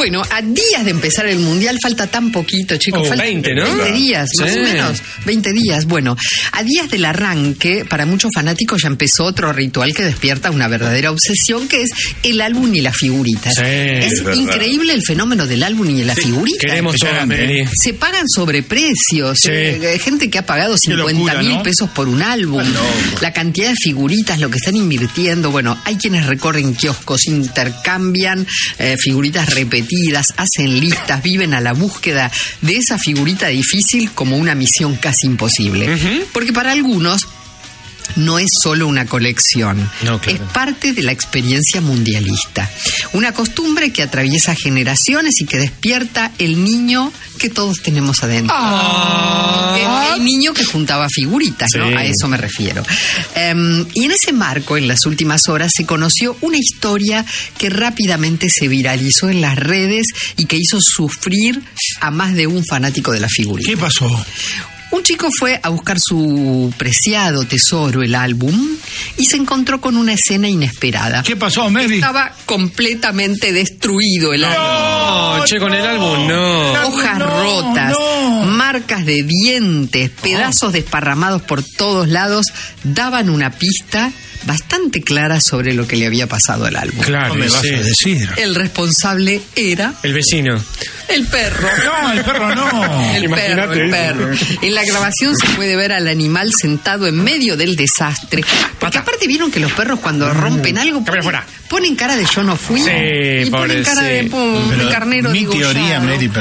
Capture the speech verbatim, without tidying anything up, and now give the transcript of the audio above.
Bueno, a días de empezar el Mundial falta tan poquito, chicos. Oh, falta veinte, ¿no? veinte días, Sí. más o menos. veinte días. Bueno, a días del arranque, para muchos fanáticos ya empezó otro ritual que despierta una verdadera obsesión, que es el álbum y las figuritas. Sí, es es increíble el fenómeno del álbum y de las Sí, figuritas. queremos todas, Meli. Se pagan sobreprecios. Sí. Eh, hay gente que ha pagado cincuenta mil ¿no? pesos por un álbum. La cantidad de figuritas, lo que están invirtiendo. Bueno, hay quienes recorren kioscos, intercambian eh, figuritas repetidas, hacen listas, viven a la búsqueda de esa figurita difícil como una misión casi imposible. Uh-huh. Porque para algunos no es solo una colección, no, claro. es parte de la experiencia mundialista. Una costumbre que atraviesa generaciones y que despierta el niño que todos tenemos adentro. Ah. El, el niño que juntaba figuritas, Sí. ¿no? A eso me refiero. Um, y en ese marco, en las últimas horas, se conoció una historia que rápidamente se viralizó en las redes y que hizo sufrir a más de un fanático de la figurita. ¿Qué pasó? Un chico fue a buscar su preciado tesoro, el álbum, y se encontró con una escena inesperada. ¿Qué pasó, Mary? Estaba completamente destruido el álbum. No, che, con el álbum, no. Hojas no, rotas, no. marcas de dientes, pedazos desparramados por todos lados, daban una pista bastante clara sobre lo que le había pasado al álbum. Claro, No me vas sí. a decir. El responsable era El vecino. el perro. No, el perro no. El perro, Imagínate el eso. perro. En la grabación se puede ver al animal sentado en medio del desastre. Porque aparte vieron que los perros cuando rompen algo Cámara ponen, fuera. ponen cara de yo no fui Sí, y ponen pobre, cara sí. de, pum, de Pero carnero mi degollado. teoría, Mary,